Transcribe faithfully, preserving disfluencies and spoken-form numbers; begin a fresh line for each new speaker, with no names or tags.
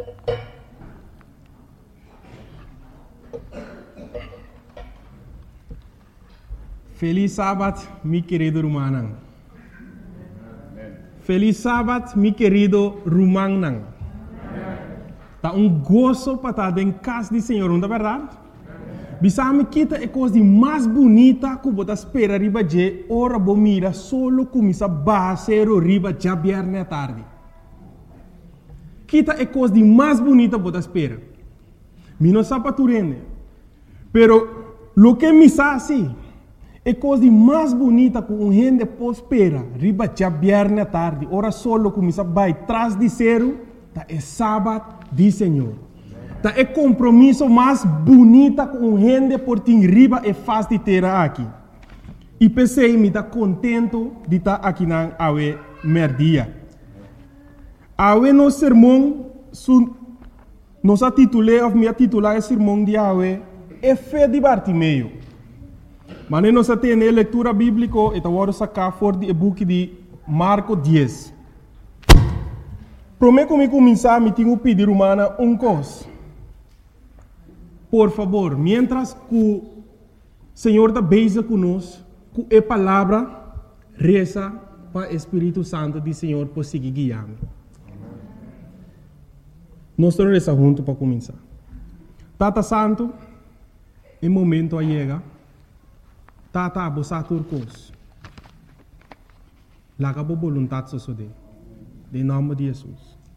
Feliz sábado, mi querido Rumanang. Feliz sábado, mi querido Rumanang. Tá um gozo para estar em casa do Senhor, não é verdade? Bisame kita é coisa mais bonita que você espera riba de ora bo mira solo começa basero riba já viernes à tarde. Kita é coisa mais bonita que você espera. Mi não sabe turene. Pero lo que me sabe é coisa mais bonita que um gente pode esperar riba já viernes à tarde. Ora solo começa vai trás de zero, tá é sábado do Senhor. Tá é compromisso mais bonita com gente por tim riba é fácil de ter aqui. E pensei me tá contento de estar aqui na awe merdia. Awe no sermão su nos titulei of me titular o sermão de awe é fé de Bartimeu. Mas nós temos a leitura bíblica e agora sacar for de book de Marco dez. Prometo me começar me tenho pedir humana um coisa. Por favor, mientras que o Senhor está beija conosco, com a palavra, reza para o Espírito Santo do Senhor por seguir guiando. Nós estamos rezando juntos para começar. Tata Santo, em momento a chega, Tata abosa turcos. Laga por vontade só de, em nome de Jesus.